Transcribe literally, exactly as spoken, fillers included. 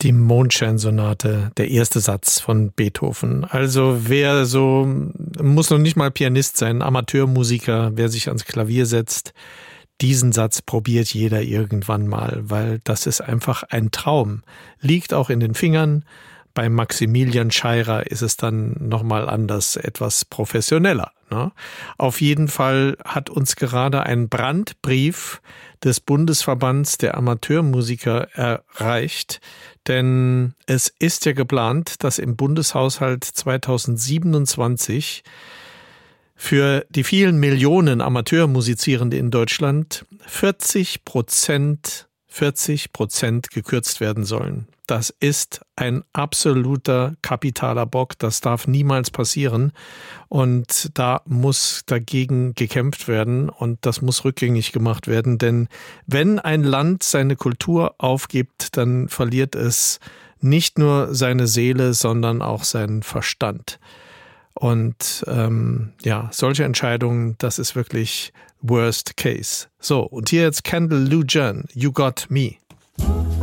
Die Mondscheinsonate, der erste Satz von Beethoven. Also wer so, muss noch nicht mal Pianist sein, Amateurmusiker, wer sich ans Klavier setzt, diesen Satz probiert jeder irgendwann mal, weil das ist einfach ein Traum. Liegt auch in den Fingern. Bei Maximilian Scheirer ist es dann nochmal anders, etwas professioneller. Ne? Auf jeden Fall hat uns gerade ein Brandbrief des Bundesverbands der Amateurmusiker erreicht, denn es ist ja geplant, dass im Bundeshaushalt zweitausendsiebenundzwanzig für die vielen Millionen Amateurmusizierende in Deutschland vierzig Prozent, vierzig Prozent gekürzt werden sollen. Das ist ein absoluter kapitaler Bock. Das darf niemals passieren. Und da muss dagegen gekämpft werden und das muss rückgängig gemacht werden. Denn wenn ein Land seine Kultur aufgibt, dann verliert es nicht nur seine Seele, sondern auch seinen Verstand. Und ähm, ja, solche Entscheidungen, das ist wirklich worst case. So, und hier jetzt Kendall Lujan, You Got Me.